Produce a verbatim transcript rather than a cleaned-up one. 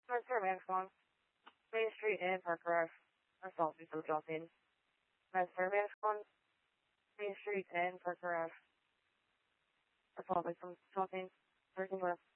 Spencer Maxwell, Main Street and Park Garage. Assault victim dropped in. Spencer Maxwell, Main Street and Park Garage. Assault victim dropped in. thirteen left.